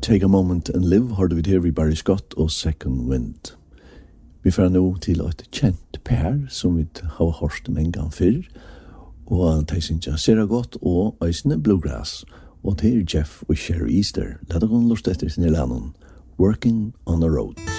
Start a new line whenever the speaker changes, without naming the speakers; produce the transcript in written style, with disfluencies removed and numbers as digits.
Take a Moment and Live hørte vi til vi Barry Scott og Second Wind. Vi får nå til et kjent pær som vi har hørt en gang før, og de synes jeg ser godt, og eisene Bluegrass, og til Jeff og Sherry Easter. Lad dere lort etter sin i landet, Working on the Road.